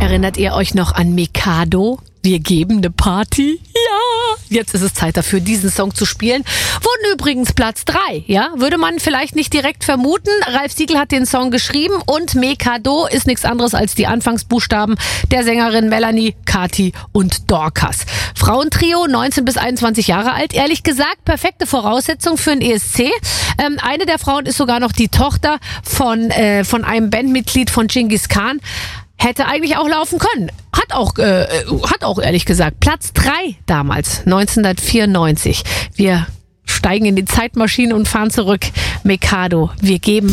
Erinnert ihr euch noch an Mikado? Wir geben eine Party. Ja, jetzt ist es Zeit dafür, diesen Song zu spielen. Wurden übrigens Platz 3, ja? Würde man vielleicht nicht direkt vermuten. Ralf Siegel hat den Song geschrieben und Mikado ist nichts anderes als die Anfangsbuchstaben der Sängerin Melanie, Kathi und Dorcas. Frauentrio, 19 bis 21 Jahre alt. Ehrlich gesagt, perfekte Voraussetzung für ein ESC. Eine der Frauen ist sogar noch die Tochter von einem Bandmitglied von Genghis Khan. Hätte eigentlich auch laufen können. Hat auch ehrlich gesagt Platz 3 damals, 1994. Wir steigen in die Zeitmaschine und fahren zurück. Mikado, wir geben